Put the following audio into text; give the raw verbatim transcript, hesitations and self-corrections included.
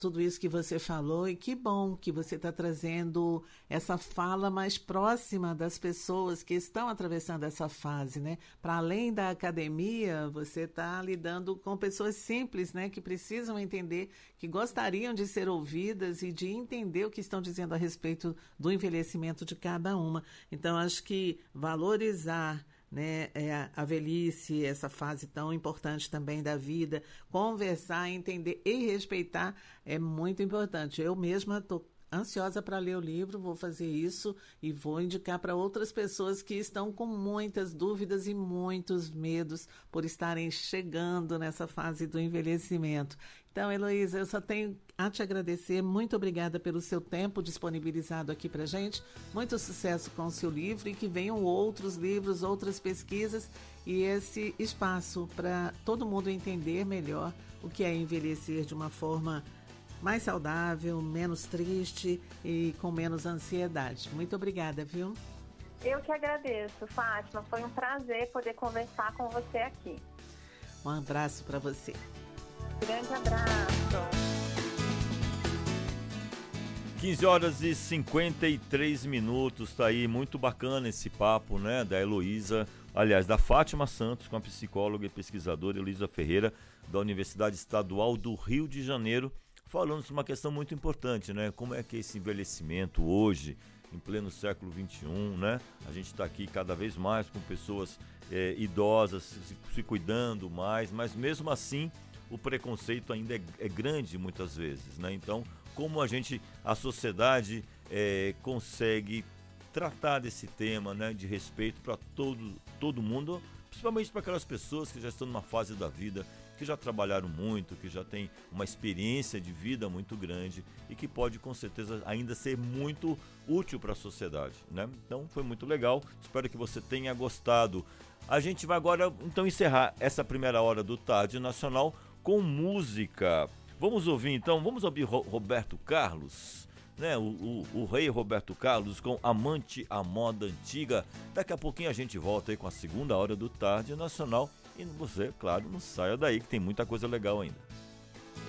tudo isso que você falou, e que bom que você está trazendo essa fala mais próxima das pessoas que estão atravessando essa fase, né? Para além da academia, você está lidando com pessoas simples, né? Que precisam entender, que gostariam de ser ouvidas e de entender o que estão dizendo a respeito do envelhecimento de cada uma. Então, acho que valorizar, né, é a velhice, essa fase tão importante também da vida, conversar, entender e respeitar é muito importante. Eu mesma estou ansiosa para ler o livro, vou fazer isso e vou indicar para outras pessoas que estão com muitas dúvidas e muitos medos por estarem chegando nessa fase do envelhecimento. Então, Heloísa, eu só tenho a te agradecer. Muito obrigada pelo seu tempo disponibilizado aqui para a gente. Muito sucesso com o seu livro e que venham outros livros, outras pesquisas e esse espaço para todo mundo entender melhor o que é envelhecer de uma forma mais saudável, menos triste e com menos ansiedade. Muito obrigada, viu? Eu que agradeço, Fátima. Foi um prazer poder conversar com você aqui. Um abraço para você. Grande abraço. quinze horas e cinquenta e três minutos, tá aí, muito bacana esse papo, né, da Heloísa, aliás, da Fátima Santos, com a psicóloga e pesquisadora Heloísa Ferreira, da Universidade Estadual do Rio de Janeiro, falando sobre uma questão muito importante, né, como é que é esse envelhecimento hoje, em pleno século vinte e um, né, a gente está aqui cada vez mais com pessoas é, idosas, se, se cuidando mais, mas mesmo assim, o preconceito ainda é, é grande muitas vezes, né, então, como a gente, a sociedade é, consegue tratar desse tema, né, de respeito para todo, todo mundo, principalmente para aquelas pessoas que já estão numa fase da vida, que já trabalharam muito, que já têm uma experiência de vida muito grande e que pode com certeza ainda ser muito útil para a sociedade, né? Então foi muito legal, espero que você tenha gostado. A gente vai agora então encerrar essa primeira hora do Tarde Nacional com música. Vamos ouvir então, vamos ouvir Roberto Carlos, né? O, o, o rei Roberto Carlos com Amante à Moda Antiga. Daqui a pouquinho a gente volta aí com a segunda hora do Tarde Nacional e você, claro, não saia daí que tem muita coisa legal ainda.